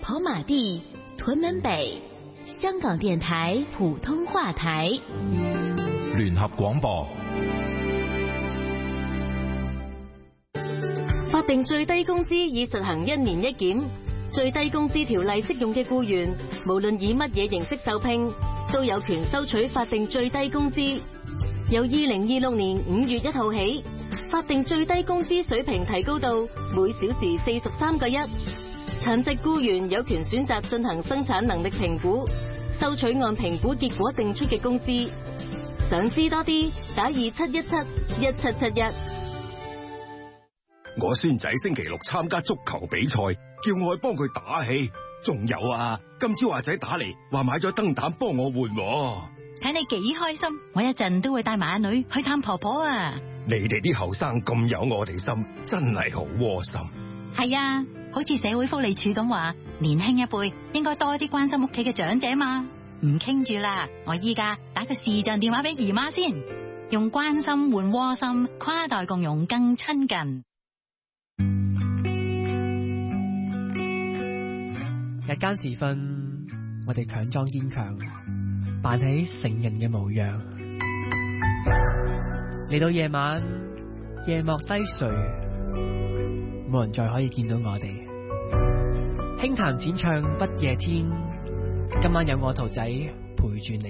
跑馬地、屯門北，香港電台普通話台。 聯合廣播。 法定最低工資已實行1年1檢，最低工資條例適用嘅僱員，無論以乜嘢形式受聘，都有權收取法定最低工資。由2026年5月1號起，法定最低工資水平提高到每小時43個1。殘疾僱員有權選擇進行生產能力評估，收取按評估結果定出嘅工資。想知多啲，打27171771。 我孫仔星期6參加足球比賽，叫我去幫佢打氣。仲有啊，今朝阿仔打嚟話買咗燈膽幫我換。 睇你幾開心，我一陣都會帶埋阿女去探婆婆啊！ 你哋啲後生咁有我哋心，真係好窩心。 係啊，好似社會福利署咁話，年輕一輩應該多啲關心屋企嘅長者嘛。唔傾住啦，我依家打個視像電話俾姨媽先，用關心換窩心，跨代共融更親近。 日間時分，我哋強裝堅強，扮起成人嘅模樣。嚟到夜晚，夜幕低垂，冇人再可以見到我哋。輕彈淺唱不夜天，今晚有我圖仔陪住你。